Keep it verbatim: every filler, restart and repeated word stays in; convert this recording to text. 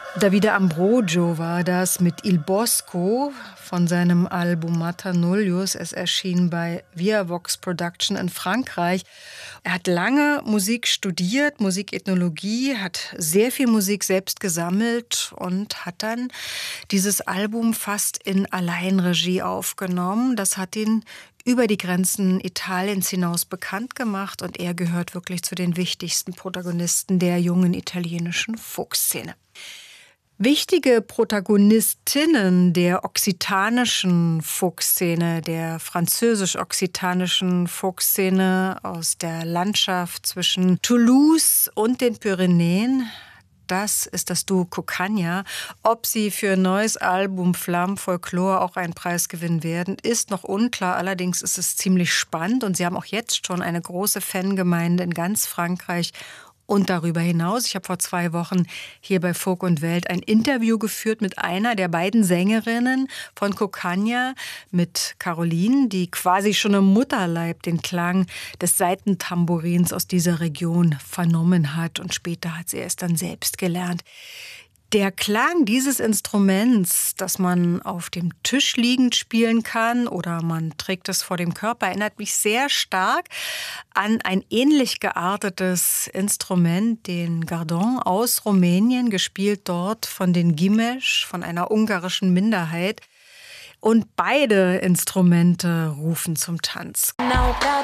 Davide Ambrogio war das mit Il Bosco von seinem Album Mata Nullius. Es erschien bei Viavox Production in Frankreich. Er hat lange Musik studiert, Musikethnologie, hat sehr viel Musik selbst gesammelt und hat dann dieses Album fast in Alleinregie aufgenommen. Das hat ihn über die Grenzen Italiens hinaus bekannt gemacht und er gehört wirklich zu den wichtigsten Protagonisten der jungen italienischen Folkszene. Wichtige Protagonistinnen der okzitanischen Folkszene, der französisch-okzitanischen Folkszene aus der Landschaft zwischen Toulouse und den Pyrenäen, das ist das Duo Coccagna. Ob sie für ein neues Album Flamme Folklore auch einen Preis gewinnen werden, ist noch unklar. Allerdings ist es ziemlich spannend und sie haben auch jetzt schon eine große Fangemeinde in ganz Frankreich. Und darüber hinaus, ich habe vor zwei Wochen hier bei Folk und Welt ein Interview geführt mit einer der beiden Sängerinnen von Coccagna, mit Caroline, die quasi schon im Mutterleib den Klang des Saitentambourins aus dieser Region vernommen hat. Und später hat sie es dann selbst gelernt. Der Klang dieses Instruments, das man auf dem Tisch liegend spielen kann oder man trägt es vor dem Körper, erinnert mich sehr stark an ein ähnlich geartetes Instrument, den Gardon aus Rumänien, gespielt dort von den Gimes, von einer ungarischen Minderheit. Und beide Instrumente rufen zum Tanz.